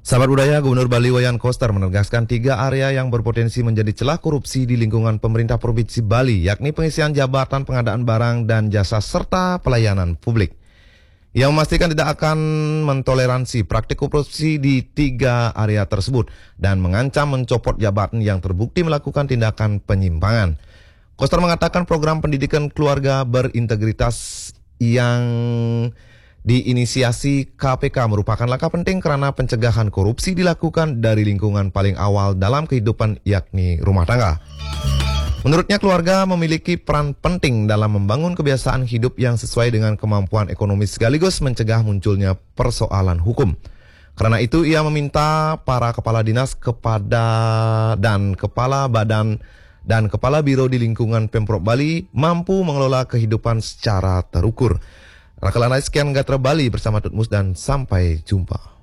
Sahabat budaya, Gubernur Bali Wayan Koster menegaskan 3 area yang berpotensi menjadi celah korupsi di lingkungan pemerintah Provinsi Bali, yakni pengisian jabatan, pengadaan barang dan jasa, serta pelayanan publik. Ia memastikan tidak akan mentoleransi praktik korupsi di 3 area tersebut dan mengancam mencopot jabatan yang terbukti melakukan tindakan penyimpangan. Koster mengatakan program pendidikan keluarga berintegritas yang diinisiasi KPK merupakan langkah penting karena pencegahan korupsi dilakukan dari lingkungan paling awal dalam kehidupan, yakni rumah tangga. Menurutnya, keluarga memiliki peran penting dalam membangun kebiasaan hidup yang sesuai dengan kemampuan ekonomi sekaligus mencegah munculnya persoalan hukum. Karena itu, ia meminta para kepala dinas kepala badan dan kepala biro di lingkungan Pemprov Bali mampu mengelola kehidupan secara terukur. Rakalanai sekian Gatra Bali bersama Tutmus dan sampai jumpa.